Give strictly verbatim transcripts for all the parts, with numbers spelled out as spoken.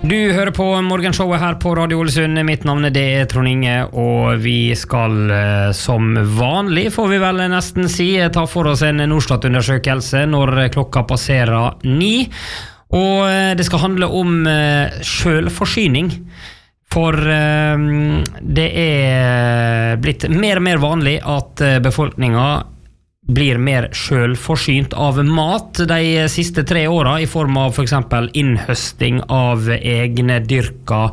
Du hører på morgenshowet her på Radio Ålesund. Mitt navn det er Trond Inge, og vi skal som vanlig, får vi vel nesten si, ta for oss en Norstat-undersøkelse når klokka passerer ni. Og det skal handle om selvforsyning. For det er blitt mer og mer vanlig at befolkningen blir mer selvforsynt av mat de siste tre åra i form av for eksempel innhøsting av egne dyrka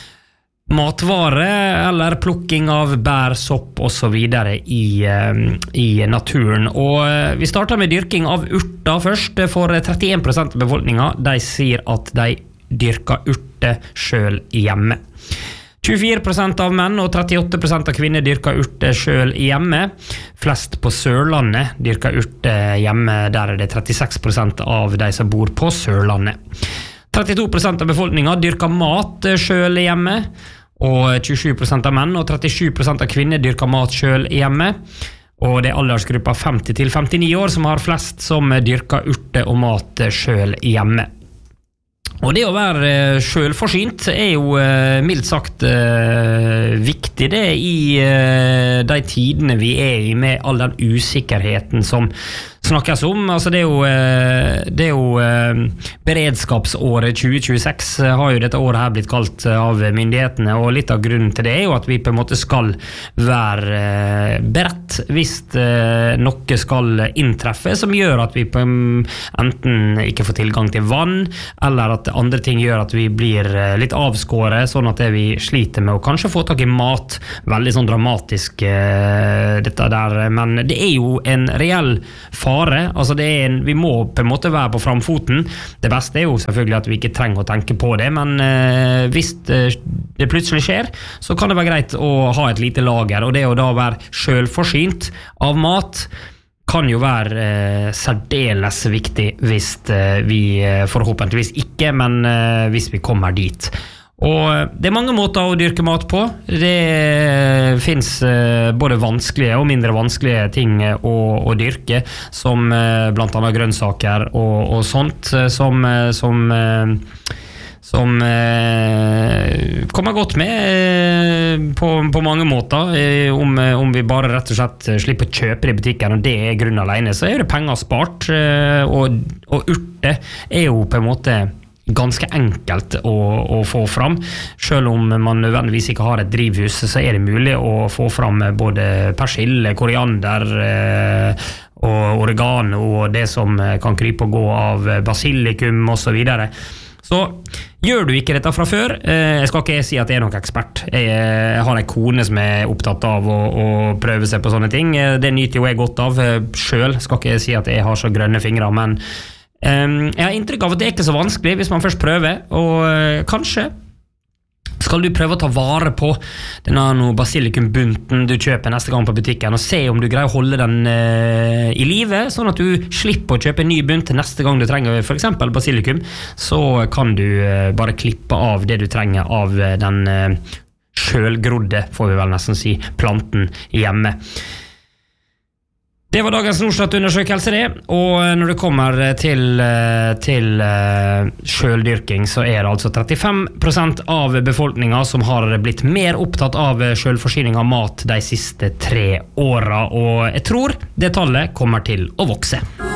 matvarer eller plukking av bær, sopp og så videre i, i naturen. Og vi starter med dyrking av urter først. For trettien prosent av befolkningen de sier at de dyrker urter selv hjemme. tjuefire prosent av menn og trettiåtte prosent av kvinner dyrker urter selv hjemme. Flest på Sørlandet dyrker urter hjemme, der er det trettiseks prosent av de som bor på Sørlandet. trettito prosent av befolkningen dyrker mat selv hjemme, og tjuesju prosent av menn og trettisju prosent av kvinner dyrker mat selv hjemme. Og det er aldersgruppa femti til femtini år som har flest som dyrker urter og mat selv hjemme. Og det å være selvforsynt er jo mildt sagt viktig det i de tidene vi er i med all den usikkerheten som snakkes om. Altså det er jo, det er jo beredskapsåret tjue tjueseks har jo dette året her blitt kalt av myndighetene, og litt av grunnen til det er jo at vi på en måte skal være beredt hvis noe skal inntreffe som gjør at vi på enten ikke får tilgang til vann, eller at andre ting gjør at vi blir litt avskåret, sånn at vi sliter med å kanskje få tak i mat. Veldig sånn dramatisk dette der, men det er jo en reell fare. Altså det er en, vi må på en måte være på framfoten. Det beste er jo selvfølgelig at vi ikke trenger å tenke på det, men eh, hvis det, det plutselig skjer, så kan det være greit å ha et lite lager, og det å da være selvforsynt av mat kan jo være eh, særdeles viktig hvis eh, vi eh, forhåpentligvis ikke, men eh, hvis vi kommer dit. Og det er mange måter å dyrke mat på. Det finns eh, både vanskelige og mindre vanskelige ting å, å dyrke, som eh, blant annet grønnsaker og, og sånt, som, som eh, som eh, kommer godt med eh, på, på mange måter. Eh, om, om vi bare rett og slett slipper å kjøpe det i butikken, og det er grunn alene, så er det penger spart. Eh, og, og urter er jo på en måte ganske enkelt å, å få fram. Selv om man nødvendigvis ikke har et drivhus, så er det mulig å få fram både persille, koriander eh, og oregano, og det som kan krype og gå av basilikum og så videre. Så gjør du ikke dette fra før, eh, jeg skal ikke si at jeg er noen ekspert. Jeg, jeg har en kone som er opptatt av å, å prøve seg på sånne ting. Det nyter jo jeg godt av selv. Skal ikke si at jeg har så grønne fingre, men Um, jeg har inntrykk av at det er ikke så vanskelig hvis man først prøver, og uh, kanskje skal du prøve å ta vare på denne basilikumbunten du kjøper neste gang på butikken, og se om du greier å holde den uh, i live, sånn at du slipper å kjøpe en ny bunt til neste gang du trenger for eksempel basilikum. Så kan du uh, bare klippe av det du trenger av uh, den uh, selvgrodde, får vi vel nesten si, planten hjemme. Det var dagens Norstat-undersøkelse det, og når det kommer til, til selvdyrking, så er det altså trettifem prosent av befolkningen som har blitt mer opptatt av selvforsyning av mat de siste tre åra, og jeg tror det tallet kommer til å vokse.